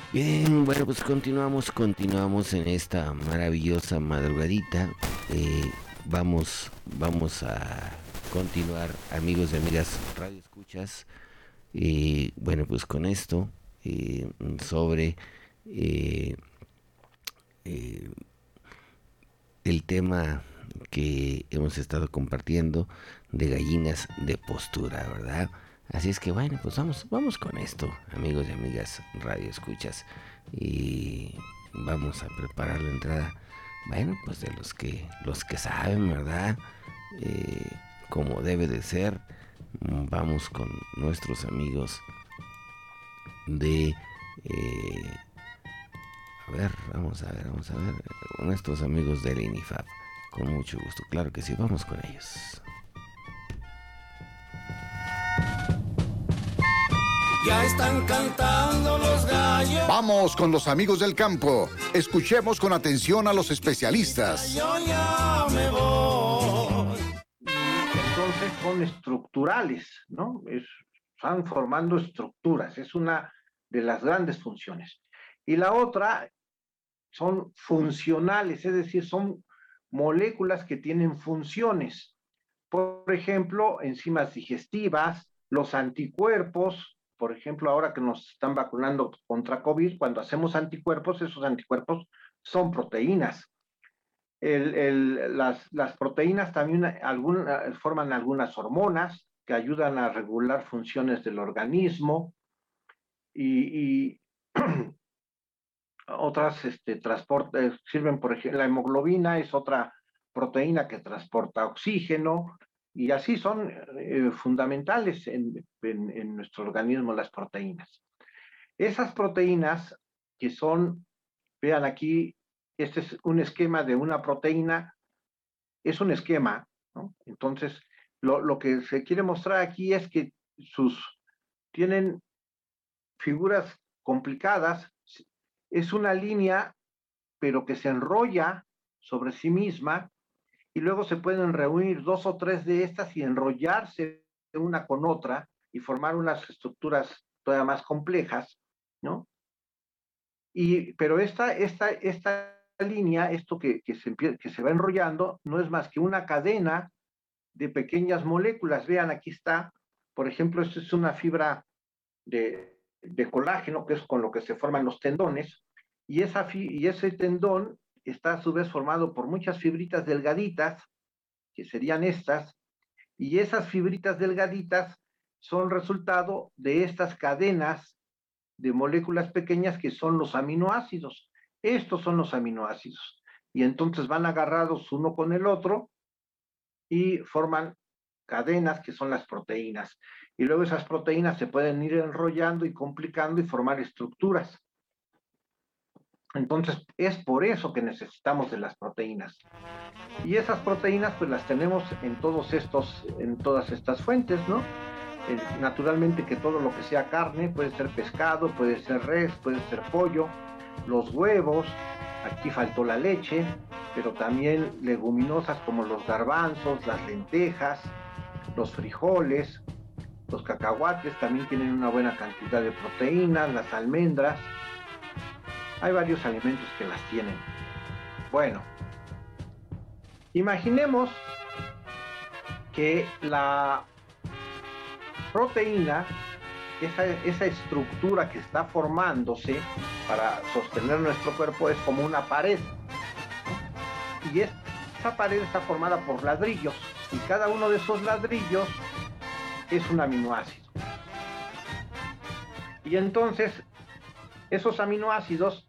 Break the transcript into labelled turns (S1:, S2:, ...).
S1: Bien, bueno, pues continuamos en esta maravillosa madrugadita. Vamos a continuar, amigos y amigas Radio Escuchas. Bueno, pues con esto sobre eh, eh, el tema que hemos estado compartiendo de gallinas de postura, ¿verdad? Así es que bueno, pues vamos con esto, amigos y amigas Radio Escuchas. Y vamos a preparar la entrada, bueno, pues de los que saben, ¿verdad? Eh, Como debe de ser. Vamos con nuestros amigos de vamos a ver, nuestros amigos del INIFAP. Con mucho gusto, claro que sí, vamos con ellos.
S2: Ya están cantando los gallos.
S3: Vamos con los amigos del campo. Escuchemos con atención a los especialistas.
S2: Yo ya me voy.
S4: Entonces son estructurales, ¿no? Están formando estructuras, es una de las grandes funciones. Y la otra son funcionales, es decir, son moléculas que tienen funciones. Por ejemplo, enzimas digestivas, los anticuerpos. Por ejemplo, ahora que nos están vacunando contra COVID, cuando hacemos anticuerpos, esos anticuerpos son proteínas. Las proteínas también forman algunas hormonas que ayudan a regular funciones del organismo y otras sirven, por ejemplo, la hemoglobina es otra proteína que transporta oxígeno, y así son fundamentales en nuestro organismo las proteínas. Esas proteínas que son, vean aquí, este es un esquema de una proteína, es un esquema, ¿no? Entonces, lo que se quiere mostrar aquí es que tienen figuras complicadas, es una línea, pero que se enrolla sobre sí misma, y luego se pueden reunir dos o tres de estas y enrollarse una con otra y formar unas estructuras todavía más complejas, ¿no? Pero esta línea, esto que se va enrollando, no es más que una cadena de pequeñas moléculas. Vean, aquí está, por ejemplo, esto es una fibra de colágeno, que es con lo que se forman los tendones, y ese tendón está a su vez formado por muchas fibritas delgaditas, que serían estas, y esas fibritas delgaditas son resultado de estas cadenas de moléculas pequeñas que son los aminoácidos. Estos son los aminoácidos, y entonces van agarrados uno con el otro y forman cadenas que son las proteínas, y luego esas proteínas se pueden ir enrollando y complicando y formar estructuras. Entonces es por eso que necesitamos de las proteínas, y esas proteínas pues las tenemos en todas estas fuentes, ¿no? Naturalmente que todo lo que sea carne, puede ser pescado, puede ser res, puede ser pollo, los huevos, aquí faltó la leche, pero también leguminosas como los garbanzos, las lentejas, los frijoles, los cacahuates también tienen una buena cantidad de proteínas, las almendras. Hay varios alimentos que las tienen. Bueno, imaginemos que la proteína, esa estructura que está formándose para sostener nuestro cuerpo, es como una pared, ¿no? Y esa pared está formada por ladrillos, y cada uno de esos ladrillos es un aminoácido. Y entonces esos aminoácidos